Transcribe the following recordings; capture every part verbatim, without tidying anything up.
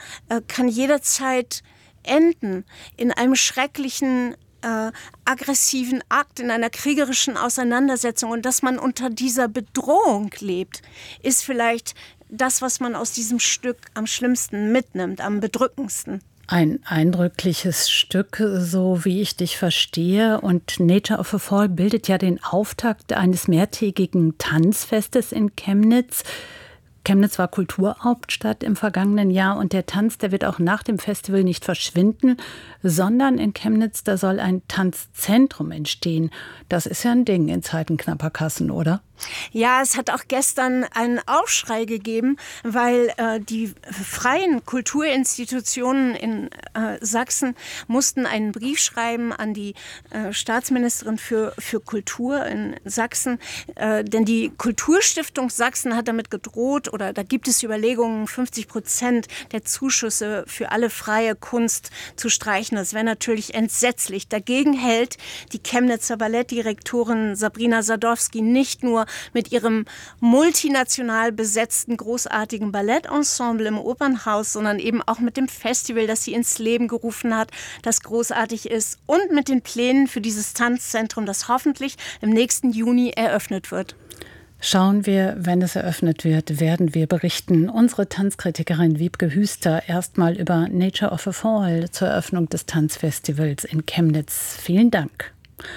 äh, kann jederzeit enden in einem schrecklichen, äh, aggressiven Akt, in einer kriegerischen Auseinandersetzung. Und dass man unter dieser Bedrohung lebt, ist vielleicht das, was man aus diesem Stück am schlimmsten mitnimmt, am bedrückendsten. Ein eindrückliches Stück, so wie ich dich verstehe. Und Nature of a Fall bildet ja den Auftakt eines mehrtägigen Tanzfestes in Chemnitz. Chemnitz war Kulturhauptstadt im vergangenen Jahr und der Tanz, der wird auch nach dem Festival nicht verschwinden, sondern in Chemnitz, da soll ein Tanzzentrum entstehen. Das ist ja ein Ding in Zeiten knapper Kassen, oder? Ja, es hat auch gestern einen Aufschrei gegeben, weil äh, die freien Kulturinstitutionen in äh, Sachsen mussten einen Brief schreiben an die äh, Staatsministerin für, für Kultur in Sachsen. Äh, denn die Kulturstiftung Sachsen hat damit gedroht, oder da gibt es Überlegungen, fünfzig Prozent der Zuschüsse für alle freie Kunst zu streichen. Das wäre natürlich entsetzlich. Dagegen hält die Chemnitzer Ballettdirektorin Sabrina Sadowski nicht nur mit ihrem multinational besetzten, großartigen Ballettensemble im Opernhaus, sondern eben auch mit dem Festival, das sie ins Leben gerufen hat, das großartig ist, und mit den Plänen für dieses Tanzzentrum, das hoffentlich im nächsten Juni eröffnet wird. Schauen wir, wenn es eröffnet wird, werden wir berichten. Unsere Tanzkritikerin Wiebke Hüster erstmal über Nature of a Fall zur Eröffnung des Tanzfestivals in Chemnitz. Vielen Dank.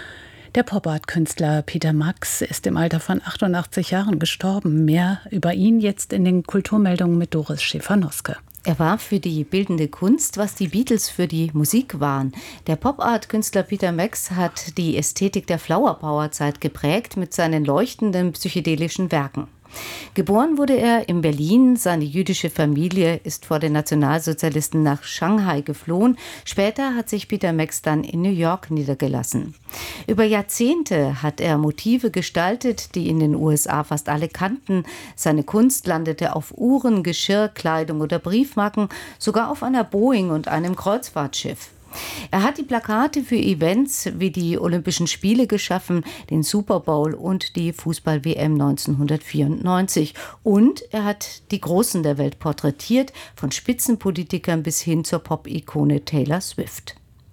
Der Pop-Art-Künstler Peter Max ist im Alter von achtundachtzig Jahren gestorben. Mehr über ihn jetzt in den Kulturmeldungen mit Doris Schäfer-Noske. Er war für die bildende Kunst, was die Beatles für die Musik waren. Der Pop-Art-Künstler Peter Max hat die Ästhetik der Flower-Power-Zeit geprägt mit seinen leuchtenden psychedelischen Werken. Geboren wurde er in Berlin. Seine jüdische Familie ist vor den Nationalsozialisten nach Shanghai geflohen. Später hat sich Peter Max dann in New York niedergelassen. Über Jahrzehnte hat er Motive gestaltet, die in den U S A fast alle kannten. Seine Kunst landete auf Uhren, Geschirr, Kleidung oder Briefmarken, sogar auf einer Boeing und einem Kreuzfahrtschiff. Er hat die Plakate für Events wie die Olympischen Spiele geschaffen, den Super Bowl und die Fußball-W M neunzehnhundertvierundneunzig. Und er hat die Großen der Welt porträtiert, von Spitzenpolitikern bis hin zur Pop-Ikone Taylor Swift.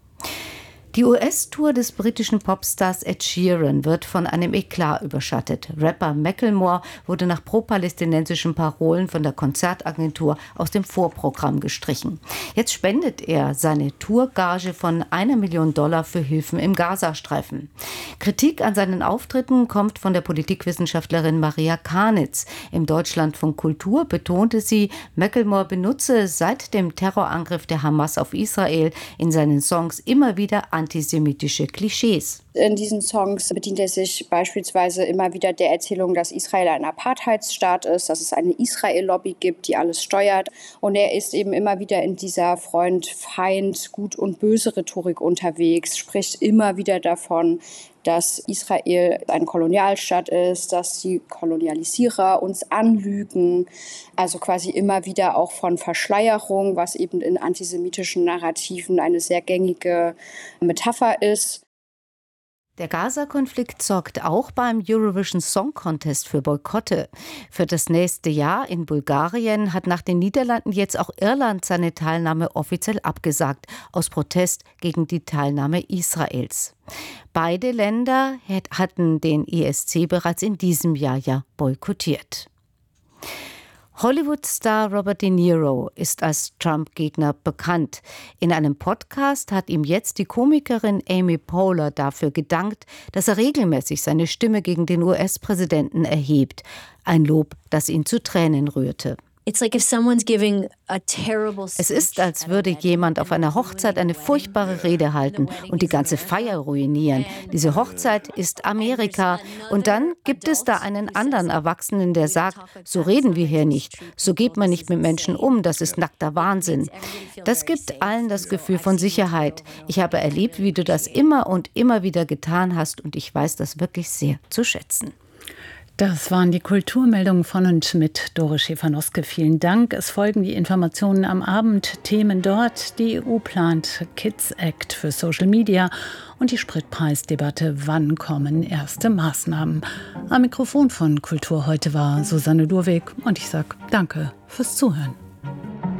Die U S-Tour des britischen Popstars Ed Sheeran wird von einem Eklat überschattet. Rapper Macklemore wurde nach pro-palästinensischen Parolen von der Konzertagentur aus dem Vorprogramm gestrichen. Jetzt spendet er seine Tourgage von einer Million Dollar für Hilfen im Gazastreifen. Kritik an seinen Auftritten kommt von der Politikwissenschaftlerin Maria Karnitz. Im Deutschlandfunk Kultur betonte sie, Macklemore benutze seit dem Terrorangriff der Hamas auf Israel in seinen Songs immer wieder antisemitische Klischees. In diesen Songs bedient er sich beispielsweise immer wieder der Erzählung, dass Israel ein Apartheidsstaat ist, dass es eine Israel-Lobby gibt, die alles steuert. Und er ist eben immer wieder in dieser Freund, Feind, Gut und Böse Rhetorik unterwegs, spricht immer wieder davon, dass Israel ein Kolonialstaat ist, dass die Kolonialisierer uns anlügen. Also quasi immer wieder auch von Verschleierung, was eben in antisemitischen Narrativen eine sehr gängige Metapher ist. Der Gaza-Konflikt sorgt auch beim Eurovision Song Contest für Boykotte. Für das nächste Jahr in Bulgarien hat nach den Niederlanden jetzt auch Irland seine Teilnahme offiziell abgesagt, aus Protest gegen die Teilnahme Israels. Beide Länder hatten den E S C bereits in diesem Jahr ja boykottiert. Hollywood-Star Robert De Niro ist als Trump-Gegner bekannt. In einem Podcast hat ihm jetzt die Komikerin Amy Poehler dafür gedankt, dass er regelmäßig seine Stimme gegen den U S-Präsidenten erhebt. Ein Lob, das ihn zu Tränen rührte. Es ist, als würde jemand auf einer Hochzeit eine furchtbare Rede halten und die ganze Feier ruinieren. Diese Hochzeit ist Amerika. Und dann gibt es da einen anderen Erwachsenen, der sagt, so reden wir hier nicht, so geht man nicht mit Menschen um, das ist nackter Wahnsinn. Das gibt allen das Gefühl von Sicherheit. Ich habe erlebt, wie du das immer und immer wieder getan hast und ich weiß das wirklich sehr zu schätzen. Das waren die Kulturmeldungen von und mit Doris Schäfer-Noske. Vielen Dank. Es folgen die Informationen am Abend, Themen dort. Die E U plant Kids Act für Social Media und die Spritpreisdebatte. Wann kommen erste Maßnahmen? Am Mikrofon von Kultur heute war Susanne Durweg und ich sage danke fürs Zuhören.